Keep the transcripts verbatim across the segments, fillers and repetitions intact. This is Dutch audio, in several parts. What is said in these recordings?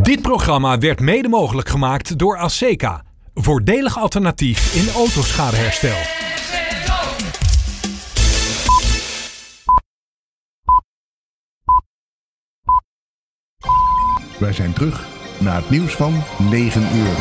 Dit programma werd mede mogelijk gemaakt door Aseca. Voordelig alternatief in autoschadeherstel. Wij zijn terug naar het nieuws van negen uur.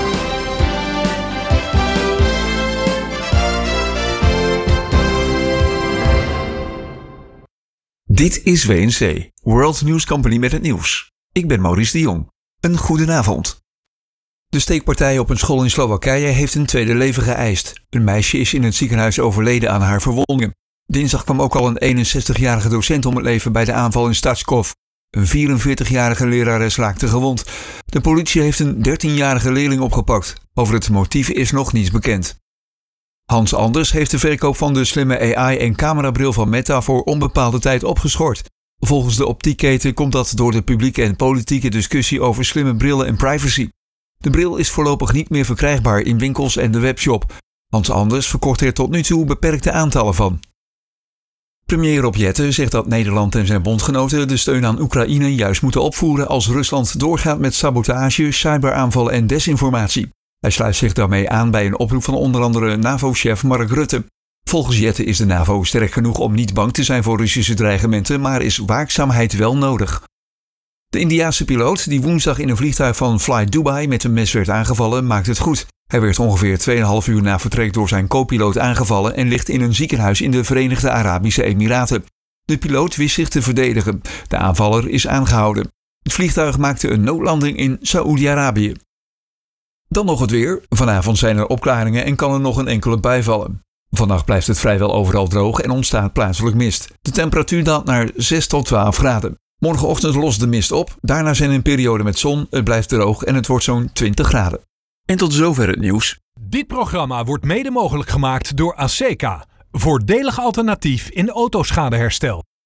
Dit is W N C, World News Company met het nieuws. Ik ben Maurice de Jong. Een goedenavond. De steekpartij op een school in Slowakije heeft een tweede leven geëist. Een meisje is in het ziekenhuis overleden aan haar verwondingen. Dinsdag kwam ook al een eenenzestigjarige docent om het leven bij de aanval in Stadskov. Een vierenveertigjarige lerares raakte gewond. De politie heeft een dertienjarige leerling opgepakt. Over het motief is nog niets bekend. Hans Anders heeft de verkoop van de slimme A I- en camerabril van Meta voor onbepaalde tijd opgeschort. Volgens de optiekketen komt dat door de publieke en politieke discussie over slimme brillen en privacy. De bril is voorlopig niet meer verkrijgbaar in winkels en de webshop. Hans Anders verkocht er tot nu toe beperkte aantallen van. Premier Rob Jetten zegt dat Nederland en zijn bondgenoten de steun aan Oekraïne juist moeten opvoeren als Rusland doorgaat met sabotage, cyberaanvallen en desinformatie. Hij sluit zich daarmee aan bij een oproep van onder andere NAVO-chef Mark Rutte. Volgens Jetten is de NAVO sterk genoeg om niet bang te zijn voor Russische dreigementen, maar is waakzaamheid wel nodig. De Indiase piloot die woensdag in een vliegtuig van Fly Dubai met een mes werd aangevallen, maakt het goed. Hij werd ongeveer twee komma vijf uur na vertrek door zijn co-piloot aangevallen en ligt in een ziekenhuis in de Verenigde Arabische Emiraten. De piloot wist zich te verdedigen. De aanvaller is aangehouden. Het vliegtuig maakte een noodlanding in Saoedi-Arabië. Dan nog het weer. Vanavond zijn er opklaringen en kan er nog een enkele bui vallen. Vannacht blijft het vrijwel overal droog en ontstaat plaatselijk mist. De temperatuur daalt naar zes tot twaalf graden. Morgenochtend lost de mist op. Daarna zijn een periode met zon. Het blijft droog en het wordt zo'n twintig graden. En tot zover het nieuws. Dit programma wordt mede mogelijk gemaakt door Aseca. Voordelig alternatief in autoschadeherstel.